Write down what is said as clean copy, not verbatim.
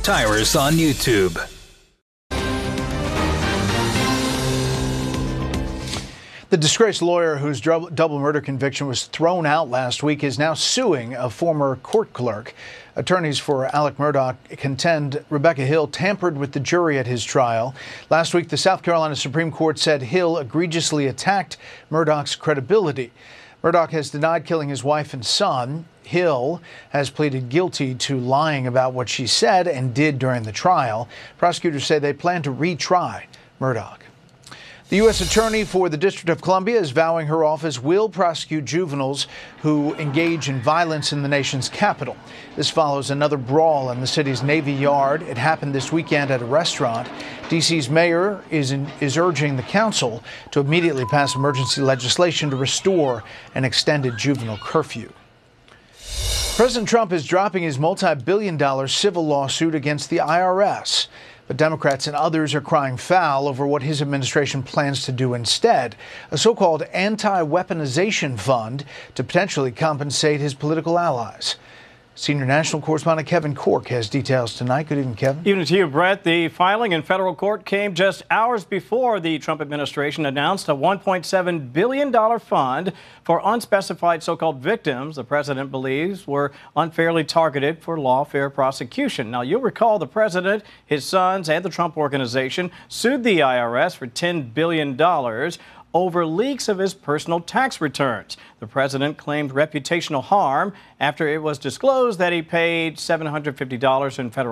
Tyrus on YouTube. The disgraced lawyer whose double murder conviction was thrown out last week is now suing a former court clerk. Attorneys for Alec Murdaugh contend Rebecca Hill tampered with the jury at his trial. Last week, the South Carolina Supreme Court said Hill egregiously attacked Murdaugh's credibility. Murdaugh has denied killing his wife and son. Hill has pleaded guilty to lying about what she said and did during the trial. Prosecutors say they plan to retry Murdaugh. The U.S. Attorney for the District of Columbia is vowing her office will prosecute juveniles who engage in violence in the nation's capital. This follows another brawl in the city's Navy Yard. It happened this weekend at a restaurant. D.C.'s mayor is urging the council to immediately pass emergency legislation to restore an extended juvenile curfew. President Trump is dropping his multi-billion-dollar civil lawsuit against the IRS. But Democrats and others are crying foul over what his administration plans to do instead, a so-called anti-weaponization fund to potentially compensate his political allies. Senior national correspondent Kevin Corke has details tonight. Good evening, Kevin. Evening to you, Brett. The filing in federal court came just hours before the Trump administration announced a $1.7 billion fund for unspecified so-called victims the president believes were unfairly targeted for lawfare prosecution. Now, you'll recall the president, his sons, and the Trump Organization sued the IRS for $10 billion over leaks of his personal tax returns. The president claimed reputational harm after it was disclosed that he paid $750 in federal